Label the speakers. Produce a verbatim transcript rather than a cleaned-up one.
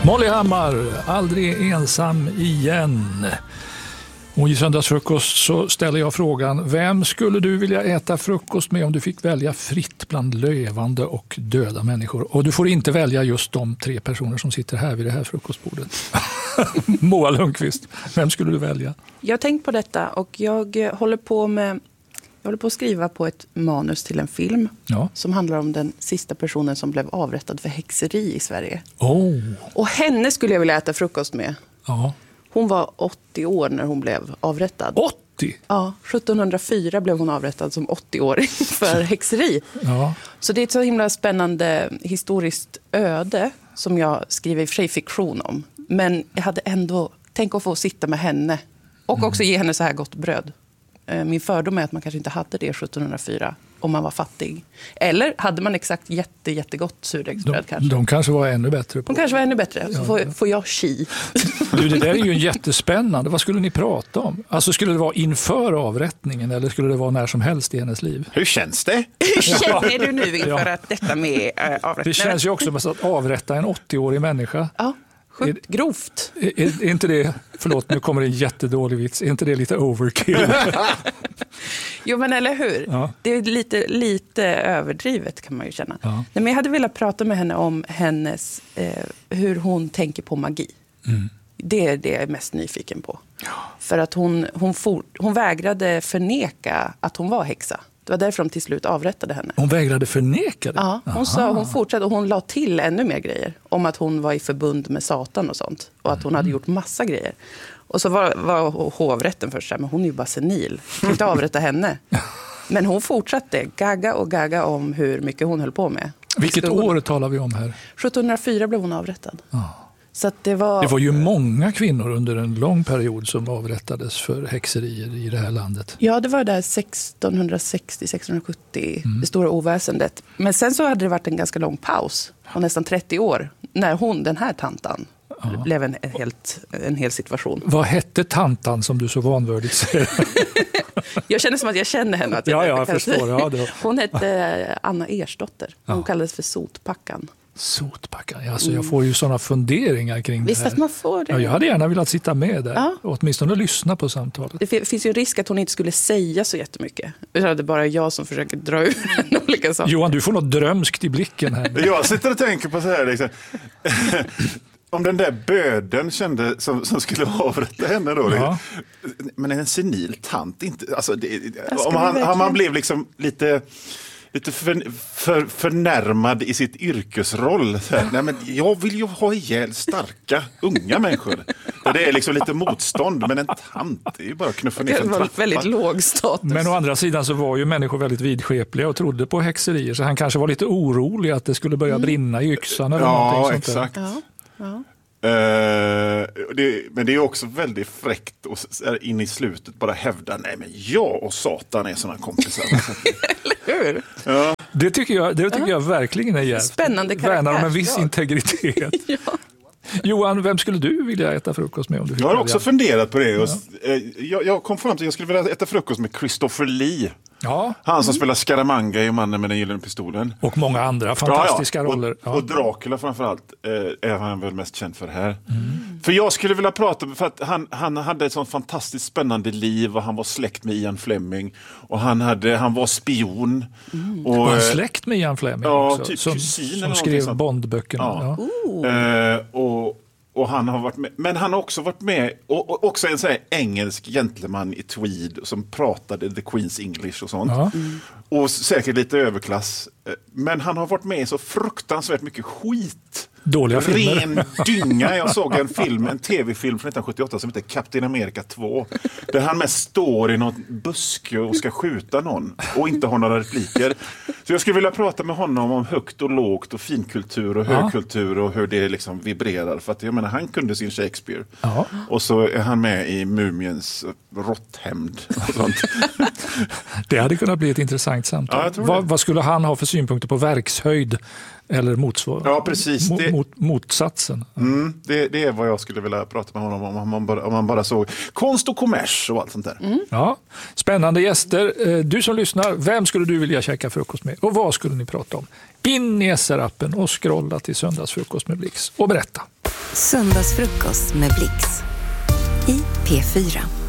Speaker 1: Molly Hammar, aldrig ensam igen. Och i söndagsfrukost så ställer jag frågan, vem skulle du vilja äta frukost med om du fick välja fritt bland levande och döda människor? Och du får inte välja just de tre personer som sitter här vid det här frukostbordet. Moa Lundqvist, vem skulle du välja?
Speaker 2: Jag har tänkt på detta och jag håller på med jag håller på att skriva på ett manus till en film
Speaker 1: ja.
Speaker 2: som handlar om den sista personen som blev avrättad för häxeri i Sverige.
Speaker 1: Oh.
Speaker 2: Och henne skulle jag vilja äta frukost med.
Speaker 1: Ja.
Speaker 2: Hon var åttio år när hon blev avrättad.
Speaker 1: åttio?
Speaker 2: Ja, sjuttonhundrafyra blev hon avrättad som åttio-åring för häxeri.
Speaker 1: Ja.
Speaker 2: Så det är ett så himla spännande historiskt öde som jag skriver i och för sig fiktion om. Men jag hade ändå tänkt att få sitta med henne och också ge henne så här gott bröd. Min fördom är att man kanske inte hade det sjuttonhundrafyra om man var fattig. Eller hade man exakt jätte, jättegott surdegsbröd
Speaker 1: de,
Speaker 2: kanske.
Speaker 1: De kanske var ännu bättre. På.
Speaker 2: De kanske var ännu bättre. Så får, får jag chi.
Speaker 1: Du, det där är ju jättespännande. Vad skulle ni prata om? Alltså skulle det vara inför avrättningen eller skulle det vara när som helst i hennes liv?
Speaker 3: Hur känns det?
Speaker 2: Hur känner du nu inför
Speaker 1: Ja.
Speaker 2: att detta med äh, avrättningen?
Speaker 1: Det känns ju också som att avrätta en åttio-årig människa.
Speaker 2: Ja. Sjukt grovt.
Speaker 1: Är, är, är inte det, förlåt nu kommer det en jättedålig vits, är inte det lite overkill?
Speaker 2: Jo men eller hur?
Speaker 1: Ja.
Speaker 2: Det är lite, lite överdrivet kan man ju känna.
Speaker 1: Ja.
Speaker 2: Nej, men jag hade velat prata med henne om hennes, eh, hur hon tänker på magi.
Speaker 1: Mm.
Speaker 2: Det är det jag är mest nyfiken på. Ja. För att hon, hon, for, hon vägrade förneka att hon var häxa. Det var därför de till slut avrättade henne.
Speaker 1: Hon vägrade förneka det?
Speaker 2: Ja, hon, sa, hon fortsatte och hon la till ännu mer grejer. Om att hon var i förbund med Satan och sånt. Och att hon hade gjort massa grejer. Och så var, var hovrätten först så här, men hon är ju bara senil. Kan inte avrätta henne. Men hon fortsatte gagga och gagga om hur mycket hon höll på med.
Speaker 1: Vilket år talar vi om här?
Speaker 2: sjuttonhundrafyra blev hon avrättad.
Speaker 1: Ja.
Speaker 2: Så att det var...
Speaker 1: Det var ju många kvinnor under en lång period som avrättades för häxerier i det här landet.
Speaker 2: Ja, det var där sextonhundrasextio sextonhundrasjuttio, mm. det stora oväsendet. Men sen så hade det varit en ganska lång paus, på nästan trettio år, när hon, den här tantan, ja. blev en, en, helt, en hel situation.
Speaker 1: Vad hette tantan som du så vanvördigt säger?
Speaker 2: Jag känner som att jag känner henne. Att jag
Speaker 1: ja, jag förstår. Ja, det var...
Speaker 2: Hon hette Anna Ersdotter. Hon ja. kallades för Sotpackan.
Speaker 1: Sotpackan. Alltså, jag får ju sådana funderingar kring
Speaker 2: Visst
Speaker 1: det här.
Speaker 2: Visst att man får det.
Speaker 1: Ja, jag hade gärna velat sitta med där.
Speaker 2: Ja.
Speaker 1: Och åtminstone lyssna på samtalet.
Speaker 2: Det finns ju en risk att hon inte skulle säga så jättemycket. Det är bara jag som försöker dra ur olika saker.
Speaker 1: Johan, du får något drömskt i blicken här.
Speaker 3: Jag sitter och tänker på så här liksom. Om den där böden kände som, som skulle avrätta henne då. Ja. Men en senil tant inte alltså det, om han, han man blev liksom lite lite för, för, förnärmad i sitt yrkesroll. Så här, nej, men jag vill ju ha ihjäl starka unga människor. Där det är liksom lite motstånd, men en tant är ju bara att knuffa ner en trappa.
Speaker 2: Väldigt låg status.
Speaker 1: Men å andra sidan så var ju människor väldigt vidskepliga och trodde på häxerier. Så han kanske var lite orolig att det skulle börja brinna i yxan eller
Speaker 3: ja,
Speaker 1: någonting sånt
Speaker 3: exakt.
Speaker 1: där.
Speaker 2: Ja, ja.
Speaker 3: Uh, det, men det är också väldigt fräckt och in i slutet bara hävda nej men jag och Satan är såna kompisar.
Speaker 2: Eller hur?
Speaker 3: Ja.
Speaker 1: Det tycker jag, det tycker uh-huh. jag verkligen är jävligt.
Speaker 2: Spännande karaktär.
Speaker 1: Värnar om en viss ja. integritet. Ja. Johan, vem skulle du vilja äta frukost med om du fick
Speaker 3: Jag har
Speaker 1: välja?
Speaker 3: också funderat på det.
Speaker 1: Ja.
Speaker 3: Jag, jag kom fram till att jag skulle vilja äta frukost med Christopher Lee.
Speaker 1: Ja.
Speaker 3: Han som mm. spelar Scaramanga i Mannen med den gyllene pistolen.
Speaker 1: Och många andra fantastiska
Speaker 3: ja, ja.
Speaker 1: roller. Ja.
Speaker 3: Och, och Dracula framförallt eh, är han väl mest känd för här.
Speaker 1: Mm.
Speaker 3: För jag skulle vilja prata för att han, han hade ett sånt fantastiskt spännande liv och han var släkt med Ian Fleming. Och han, hade, han var spion.
Speaker 1: Mm. Och, och han släkt med Ian Fleming
Speaker 3: ja,
Speaker 1: också.
Speaker 3: Typ
Speaker 1: som,
Speaker 3: kusin
Speaker 1: som skrev Bondböckerna.
Speaker 3: Ja.
Speaker 2: Ja.
Speaker 3: Eh, och Och han har varit med, men han har också varit med och, och också en så här engelsk gentleman i tweed som pratade the Queen's English och sånt.
Speaker 1: Ja.
Speaker 3: Mm. Och säkert lite överklass. Men han har varit med i så fruktansvärt mycket skit.
Speaker 1: Dåliga filmer.
Speaker 3: Ren dynga. Jag såg en film, en tv-film från nittonhundrasjuttioåtta som heter Captain America två. Där han mest står i någon buske och ska skjuta någon och inte har några repliker. Så jag skulle vilja prata med honom om högt och lågt och finkultur och högkultur och hur det liksom vibrerar. För att jag menar, han kunde sin Shakespeare.
Speaker 1: Ja.
Speaker 3: Och så är han med i Mumiens råtthämnd och sånt.
Speaker 1: Det hade kunnat bli ett intressant samtal.
Speaker 3: Ja, jag tror
Speaker 1: vad,
Speaker 3: det.
Speaker 1: vad skulle han ha för synpunkter på verkshöjd eller motsvar?
Speaker 3: Ja, precis.
Speaker 1: Mot,
Speaker 3: Det,
Speaker 1: mot, motsatsen.
Speaker 3: mm, det, det är vad jag skulle vilja prata med honom om. Om man bara, om man bara såg konst och kommers och allt sånt där.
Speaker 1: Mm. Ja, spännande gäster. Du som lyssnar, vem skulle du vilja käka frukost med? Och vad skulle ni prata om? In i S R-appen och scrolla till Söndagsfrukost med Blix och berätta.
Speaker 4: Söndagsfrukost med Blix i P fyra.